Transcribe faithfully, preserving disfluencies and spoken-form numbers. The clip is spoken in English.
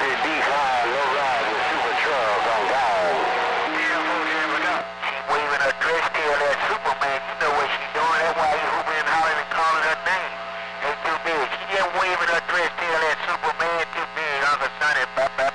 That decline, low ride with super trucks on guard. Yeah, who's giving up? She waving her dress tail at Superman. You know what she doing. That's why he hooping and hollering and calling her name. It's too big. She just waving her dress tail at Superman. Too big. Uncle Sonny. Bop, bop.